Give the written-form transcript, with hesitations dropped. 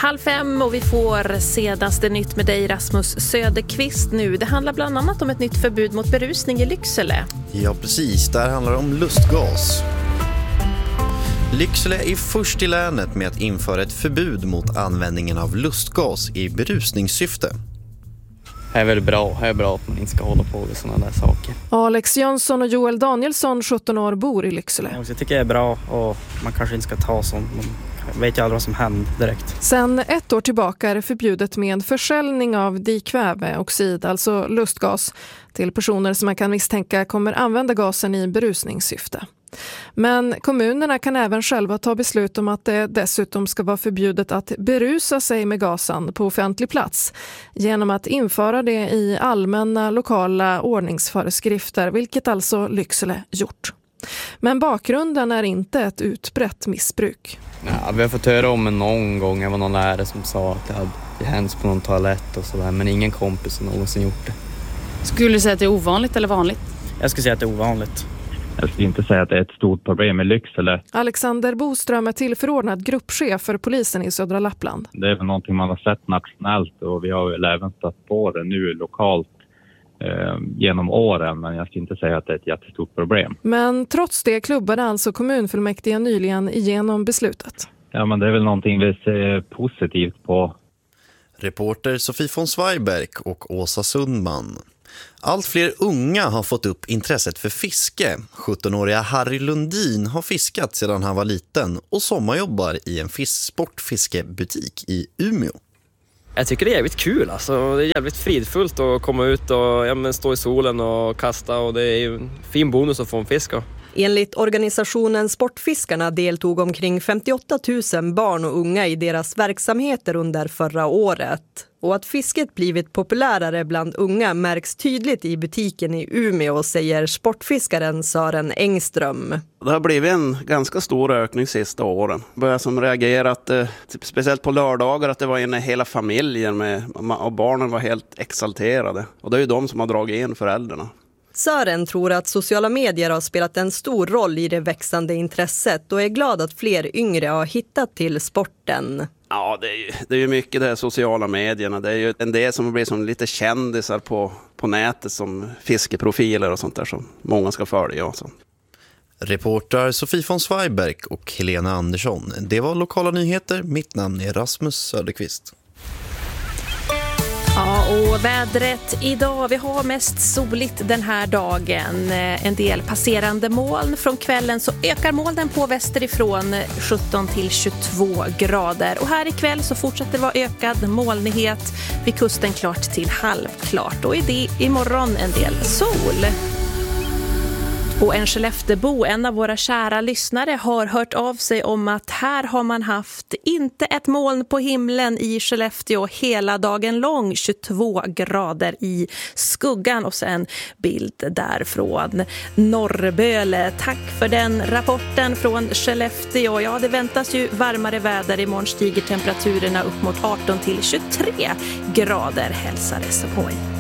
4:30 och vi får senaste nytt med dig Rasmus Söderqvist nu. Det handlar bland annat om ett nytt förbud mot berusning i Lycksele. Ja precis, där handlar det om lustgas. Lycksele är först i länet med att införa ett förbud mot användningen av lustgas i berusningssyfte. Det är väl bra. Det är bra att man inte ska hålla på med sådana där saker. Alex Jönsson och Joel Danielsson, 17 år, bor i Lycksele. Jag tycker det är bra och man kanske inte ska ta sånt. Man vet ju aldrig vad som händer direkt. Sen 1 år tillbaka är det förbjudet med en försäljning av dikväveoxid, alltså lustgas, till personer som man kan misstänka kommer använda gasen i berusningssyfte. Men kommunerna kan även själva ta beslut om att det dessutom ska vara förbjudet att berusa sig med gasen på offentlig plats genom att införa det i allmänna lokala ordningsföreskrifter, vilket alltså Lycksele gjort. Men bakgrunden är inte ett utbrett missbruk. Ja, vi har fått höra om någon gång. Det var någon lärare som sa att det hade hänt på någon toalett och sådär, men ingen kompis har någonsin gjort det. Skulle du säga att det är ovanligt eller vanligt? Jag skulle säga att det är ovanligt. Jag skulle inte säga att det är ett stort problem i Lycksele. Alexander Boström är tillförordnad gruppchef för polisen i södra Lappland. Det är väl någonting man har sett nationellt och vi har väl även stött på det nu lokalt genom åren, men jag skulle inte säga att det är ett jättestort problem. Men trots det klubbade alltså kommunfullmäktige nyligen igenom beslutet. Ja, men det är väl någonting vi ser positivt på. Reporter Sofie von Zweiberg och Åsa Sundman. Allt fler unga har fått upp intresset för fiske. 17-åriga Harry Lundin har fiskat sedan han var liten och sommarjobbar i en sportfiskebutik i Umeå. Jag tycker det är jävligt kul. Alltså. Det är jävligt fridfullt att komma ut och stå i solen och kasta. Och det är ju en fin bonus att få en fisk. Enligt organisationen Sportfiskarna deltog omkring 58 000 barn och unga i deras verksamheter under förra året. Och att fisket blivit populärare bland unga märks tydligt i butiken i Umeå, säger sportfiskaren Sören Engström. Det har blivit en ganska stor ökning sista åren. Började som reagerat, speciellt på lördagar, att det var en hela familjen med, och barnen var helt exalterade. Och det är ju de som har dragit in föräldrarna. Sören tror att sociala medier har spelat en stor roll i det växande intresset och är glad att fler yngre har hittat till sporten. Ja, det är ju mycket det här sociala medierna. Det är ju en del som blir som lite kändisar på nätet som fiskeprofiler och sånt där som många ska följa och sånt. Reporter Sofie von Zweiberg och Helena Andersson. Det var lokala nyheter. Mitt namn är Rasmus Söderqvist. Ja, och vädret idag, vi har mest soligt den här dagen. En del passerande moln. Från kvällen så ökar molnen på västerifrån 17 till 22 grader. Och här ikväll så fortsätter det vara ökad molnighet. Vid kusten klart till halvklart. Och imorgon en del sol. Och en Skelleftebo, en av våra kära lyssnare, har hört av sig om att här har man haft inte ett moln på himlen i Skellefteå hela dagen lång, 22 grader i skuggan, och sen bild därifrån Norrböle. Tack för den rapporten från Skellefteå. Ja, det väntas ju varmare väder. Imorgon stiger temperaturerna upp mot 18 till 23 grader, hälsar SMHI.